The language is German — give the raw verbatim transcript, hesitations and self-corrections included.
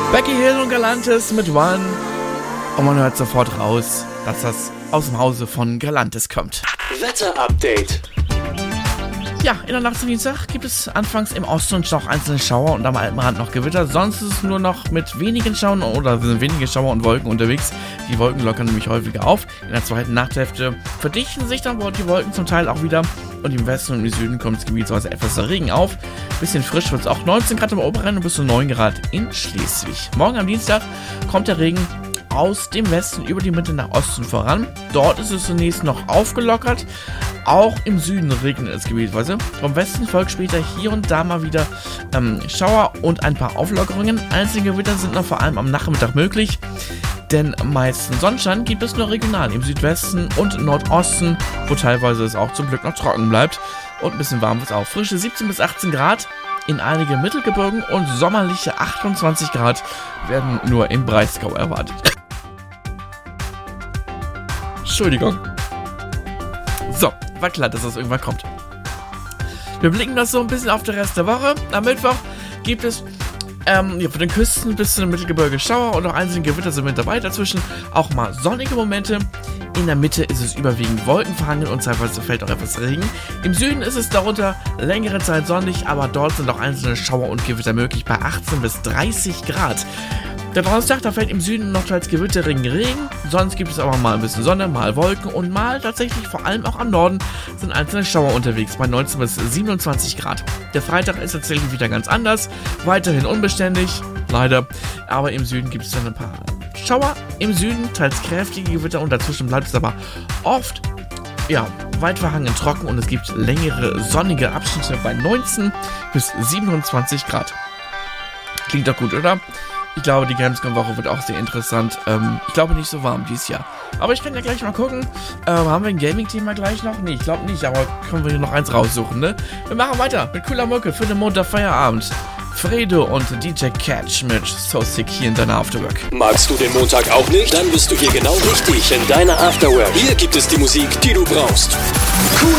Becky Hill und Galantis mit One. Und man hört sofort raus, dass das aus dem Hause von Galantis kommt. Wetter-Update. Ja, in der Nacht zum Dienstag gibt es anfangs im Osten noch einzelne Schauer und am Alpenrand noch Gewitter. Sonst ist es nur noch mit wenigen Schauern oder sind wenige Schauer und Wolken unterwegs. Die Wolken lockern nämlich häufiger auf. In der zweiten Nachthälfte verdichten sich dann die Wolken zum Teil auch wieder. Und im Westen und im Süden kommt es gebietsweise etwas Regen auf. Bisschen frisch wird es auch, neunzehn Grad im Oberrhein und bis zu neun Grad in Schleswig. Morgen am Dienstag kommt der Regen aus dem Westen über die Mitte nach Osten voran. Dort ist es zunächst noch aufgelockert. Auch im Süden regnet es gebietsweise. Vom Westen folgt später hier und da mal wieder ähm, Schauer und ein paar Auflockerungen. Einzelne Gewitter sind noch vor allem am Nachmittag möglich. Denn am meisten Sonnenschein gibt es nur regional im Südwesten und Nordosten, wo teilweise es auch zum Glück noch trocken bleibt. Und ein bisschen warm wird es auch. Frische siebzehn bis achtzehn Grad in einigen Mittelgebirgen und sommerliche achtundzwanzig Grad werden nur im Breisgau erwartet. Entschuldigung. So, war klar, dass das irgendwann kommt. Wir blicken das so ein bisschen auf den Rest der Woche. Am Mittwoch gibt es ähm, ja, von den Küsten bis zu den Mittelgebirge Schauer und auch einzelne Gewitter sind mit dabei. Dazwischen auch mal sonnige Momente. In der Mitte ist es überwiegend wolkenverhangen und teilweise fällt auch etwas Regen. Im Süden ist es darunter längere Zeit sonnig, aber dort sind auch einzelne Schauer und Gewitter möglich bei achtzehn bis dreißig Grad. Der Donnerstag, da fällt im Süden noch teils Gewitter, Regen, Regen. Sonst gibt es aber mal ein bisschen Sonne, mal Wolken und mal tatsächlich, vor allem auch am Norden, sind einzelne Schauer unterwegs bei neunzehn bis siebenundzwanzig Grad. Der Freitag ist tatsächlich wieder ganz anders, weiterhin unbeständig, leider. Aber im Süden gibt es dann ein paar Schauer. Im Süden teils kräftige Gewitter und dazwischen bleibt es aber oft, ja, weit verhangen trocken und es gibt längere sonnige Abschnitte bei neunzehn bis siebenundzwanzig Grad. Klingt doch gut, oder? Ich glaube, die Gamescom-Woche wird auch sehr interessant. Ähm, ich glaube nicht so warm dieses Jahr. Aber ich kann ja gleich mal gucken. Ähm, haben wir ein Gaming-Thema gleich noch? Nee, ich glaube nicht, aber können wir hier noch eins raussuchen, ne? Wir machen weiter mit cooler Mucke für den Montag Feierabend. Fredo und D J Catch mit So Sick hier in deiner Afterwork. Magst du den Montag auch nicht? Dann bist du hier genau richtig in deiner Afterwork. Hier gibt es die Musik, die du brauchst. Cool